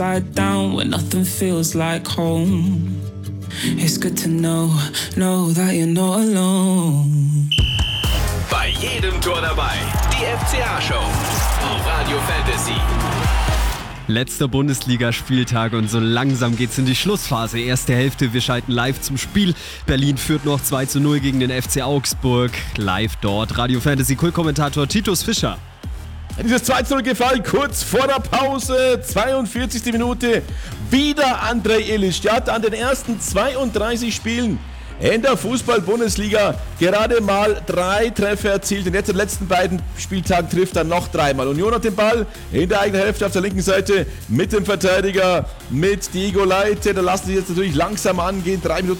Slide down when nothing feels like home. It's good to know that you're not alone. Bei jedem Tor dabei, die FCA-Show auf Radio Fantasy. Letzter Bundesligaspieltag und so langsam geht's in die Schlussphase. Erste Hälfte, wir schalten live zum Spiel. Berlin führt noch 2:0 gegen den FC Augsburg. Live dort Radio Fantasy Kult-Kommentator Titus Fischer. Dieses 2:0 gefallen kurz vor der Pause, 42. Minute. Wieder Andrej Ilić. Der hat an den ersten 32 Spielen in der Fußball-Bundesliga gerade mal 3 Treffer erzielt. Und jetzt in den letzten beiden Spieltagen trifft er noch 3-mal. Union hat den Ball in der eigenen Hälfte auf der linken Seite mit dem Verteidiger, mit Diego Leite. Da lassen sie jetzt natürlich langsam angehen. 3 Minuten